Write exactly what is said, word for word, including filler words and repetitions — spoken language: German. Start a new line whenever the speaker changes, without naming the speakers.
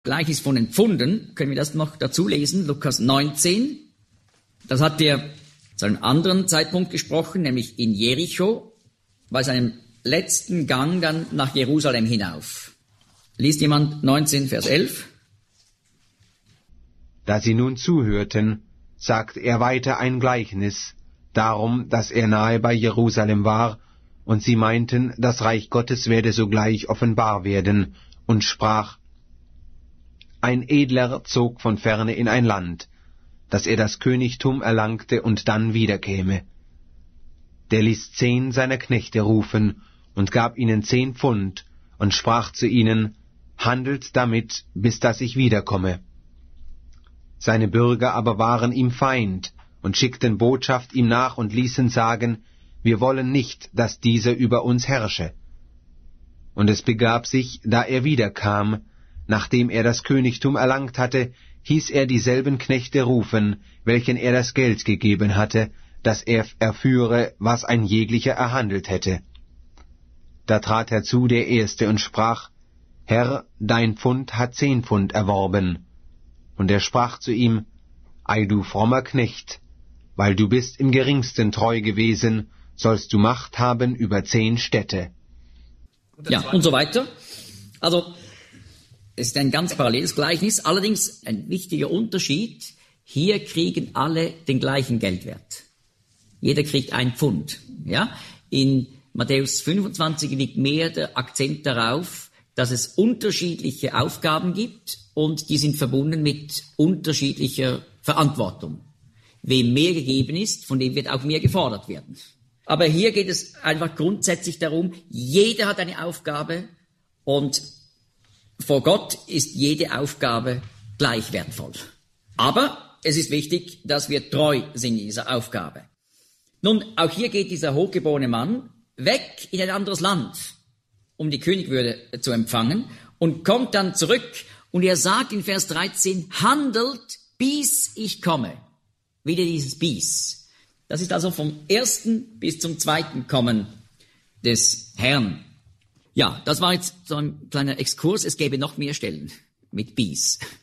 Gleichnis von den Pfunden, können wir das noch dazu lesen, Lukas neunzehn. Das hat er zu einem anderen Zeitpunkt gesprochen, nämlich in Jericho, bei seinem letzten Gang dann nach Jerusalem hinauf. Liest jemand neunzehn, Vers elf?
Da sie nun zuhörten, sagt er weiter ein Gleichnis, darum, dass er nahe bei Jerusalem war, und sie meinten, das Reich Gottes werde sogleich offenbar werden, und sprach: Ein Edler zog von ferne in ein Land, dass er das Königtum erlangte und dann wiederkäme. Der ließ zehn seiner Knechte rufen und gab ihnen zehn Pfund und sprach zu ihnen: Handelt damit, bis dass ich wiederkomme. Seine Bürger aber waren ihm Feind und schickten Botschaft ihm nach und ließen sagen: Wir wollen nicht, dass dieser über uns herrsche. Und es begab sich, da er wiederkam, nachdem er das Königtum erlangt hatte, hieß er dieselben Knechte rufen, welchen er das Geld gegeben hatte, dass er erführe, was ein jeglicher erhandelt hätte. Da trat herzu der Erste und sprach: Herr, dein Pfund hat zehn Pfund erworben. Und er sprach zu ihm: Ei, du frommer Knecht, weil du bist im Geringsten treu gewesen, sollst du Macht haben über zehn Städte.
Ja, und so weiter. Also, es ist ein ganz paralleles Gleichnis, allerdings ein wichtiger Unterschied: Hier kriegen alle den gleichen Geldwert. Jeder kriegt ein Pfund. Ja? In Matthäus fünfundzwanzig liegt mehr der Akzent darauf, dass es unterschiedliche Aufgaben gibt und die sind verbunden mit unterschiedlicher Verantwortung. Wem mehr gegeben ist, von dem wird auch mehr gefordert werden. Aber hier geht es einfach grundsätzlich darum, jeder hat eine Aufgabe und vor Gott ist jede Aufgabe gleich wertvoll. Aber es ist wichtig, dass wir treu sind in dieser Aufgabe. Nun, auch hier geht dieser hochgeborene Mann weg in ein anderes Land, um die Königwürde zu empfangen, und kommt dann zurück und er sagt in Vers dreizehn: Handelt, bis ich komme. Wieder dieses bis. Das ist also vom ersten bis zum zweiten Kommen des Herrn. Ja, das war jetzt so ein kleiner Exkurs. Es gäbe noch mehr Stellen mit bis.